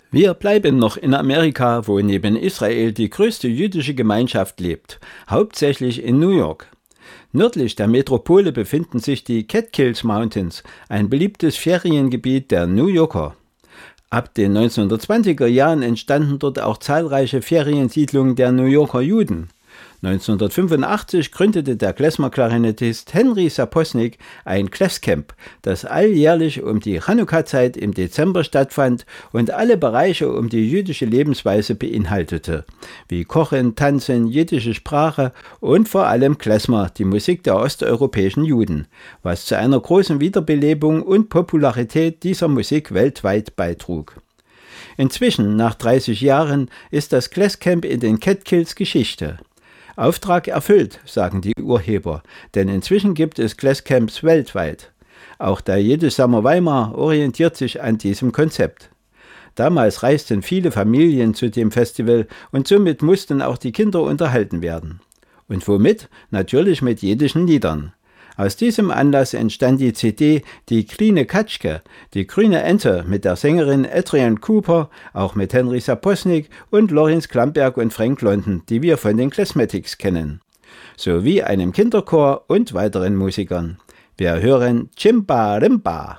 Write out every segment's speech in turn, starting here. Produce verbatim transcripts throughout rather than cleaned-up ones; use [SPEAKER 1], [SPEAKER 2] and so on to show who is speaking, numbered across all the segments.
[SPEAKER 1] Wir bleiben noch in Amerika, wo neben Israel die größte jüdische Gemeinschaft lebt, hauptsächlich in New York. Nördlich der Metropole befinden sich die Catskills Mountains, ein beliebtes Feriengebiet der New Yorker. Ab den neunzehnhundertzwanziger Jahren entstanden dort auch zahlreiche Feriensiedlungen der New Yorker Juden. neunzehnhundertfünfundachtzig gründete der Klezmer-Klarinettist Henry Saposnik ein Klezcamp, das alljährlich um die Chanukka-Zeit im Dezember stattfand und alle Bereiche um die jüdische Lebensweise beinhaltete, wie Kochen, Tanzen, jiddische Sprache und vor allem Klezmer, die Musik der osteuropäischen Juden, was zu einer großen Wiederbelebung und Popularität dieser Musik weltweit beitrug. Inzwischen, nach dreißig Jahren, ist das Klezcamp in den Catskills Geschichte. Auftrag erfüllt, sagen die Urheber, denn inzwischen gibt es Klezcamps weltweit. Auch der Yiddish Summer Weimar orientiert sich an diesem Konzept. Damals reisten viele Familien zu dem Festival und somit mussten auch die Kinder unterhalten werden. Und womit? Natürlich mit jiddischen Liedern. Aus diesem Anlass entstand die C D Die Kleine Katschke, die grüne Ente mit der Sängerin Adrienne Cooper, auch mit Henry Saposnik und Lorenz Klamberg und Frank London, die wir von den Klezmatics kennen, sowie einem Kinderchor und weiteren Musikern. Wir hören Chimba Rimba.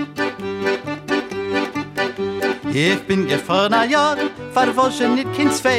[SPEAKER 2] Ich bin gefahren ein Jahr, verwaschen nicht kein Zwei.